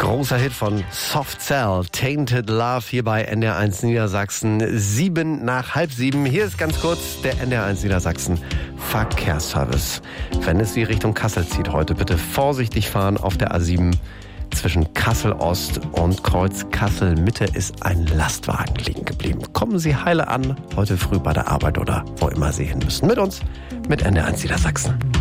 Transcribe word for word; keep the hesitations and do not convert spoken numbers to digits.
Großer Hit von Soft Cell, Tainted Love, hier bei N D R eins Niedersachsen. Sieben nach halb sieben. Hier ist ganz kurz der N D R eins Niedersachsen Verkehrsservice. Wenn es Sie Richtung Kassel zieht heute, bitte vorsichtig fahren auf der A sieben. Zwischen Kassel Ost und Kreuz Kassel Mitte ist ein Lastwagen liegen geblieben. Kommen Sie heile an, heute früh bei der Arbeit oder wo immer Sie hin müssen. Mit uns, mit N D R eins Niedersachsen.